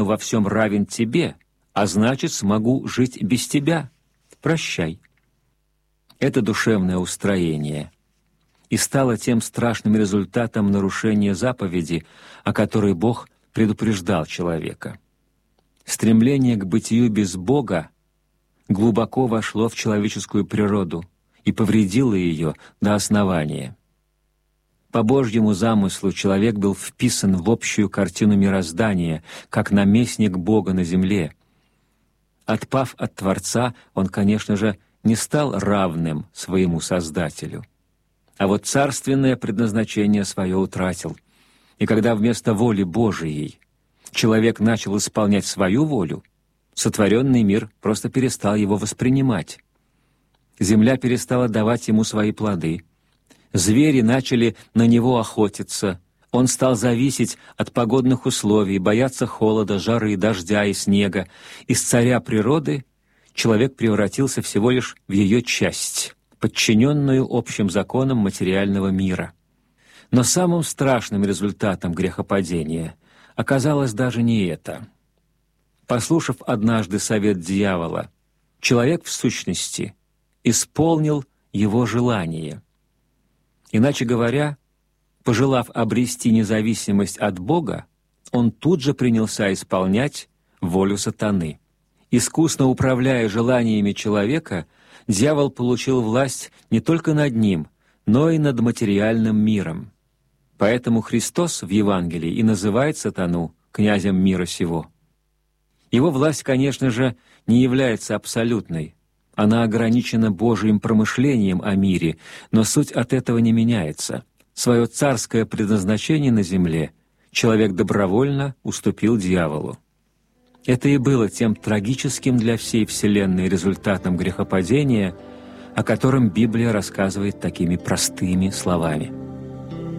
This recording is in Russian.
во всем равен тебе, а значит, смогу жить без тебя. Прощай». Это душевное устроение и стало тем страшным результатом нарушения заповеди, о которой Бог предупреждал человека. Стремление к бытию без Бога глубоко вошло в человеческую природу и повредило ее до основания. По Божьему замыслу человек был вписан в общую картину мироздания, как наместник Бога на земле. Отпав от Творца, он, конечно же, не стал равным своему Создателю, а вот царственное предназначение свое утратил. И когда вместо воли Божией человек начал исполнять свою волю, сотворенный мир просто перестал его воспринимать. Земля перестала давать ему свои плоды. Звери начали на него охотиться. Он стал зависеть от погодных условий, бояться холода, жары, дождя и снега. Из царя природы человек превратился всего лишь в ее часть, подчиненную общим законам материального мира. Но самым страшным результатом грехопадения оказалось даже не это. Послушав однажды совет дьявола, человек в сущности исполнил его желание. Иначе говоря, пожелав обрести независимость от Бога, он тут же принялся исполнять волю сатаны. Искусно управляя желаниями человека, дьявол получил власть не только над ним, но и над материальным миром. Поэтому Христос в Евангелии и называет сатану князем мира сего. Его власть, конечно же, не является абсолютной. Она ограничена Божьим промышлением о мире, но суть от этого не меняется. Свое царское предназначение на земле человек добровольно уступил дьяволу. Это и было тем трагическим для всей Вселенной результатом грехопадения, о котором Библия рассказывает такими простыми словами.